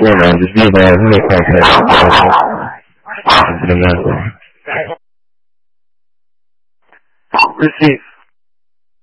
Yeah, man, just be there. Who makes contact? Receive.